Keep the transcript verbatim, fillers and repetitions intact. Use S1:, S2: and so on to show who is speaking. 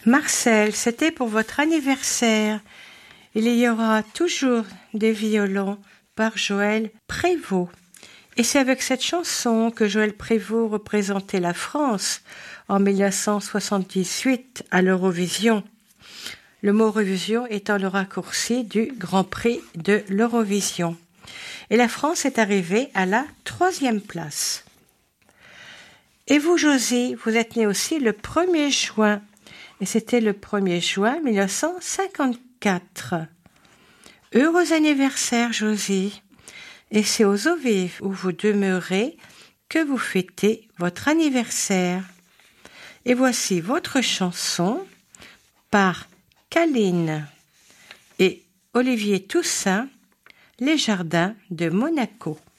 S1: Marcel, c'était pour votre anniversaire. Il y aura toujours des violons par Joël Prévost. Et c'est avec cette chanson que Joël Prévost représentait la France en mille neuf cent soixante-dix-huit à l'Eurovision. Le mot Eurovision étant le raccourci du Grand Prix de l'Eurovision. Et la France est arrivée à la troisième place. Et vous, Josie, vous êtes née aussi le premier juin. Et c'était le premier juin mille neuf cent cinquante-quatre. Heureux anniversaire, Josie. Et c'est aux eaux vives où vous demeurez que vous fêtez votre anniversaire. Et voici votre chanson par Caline et Olivier Toussaint, Les Jardins de Monaco.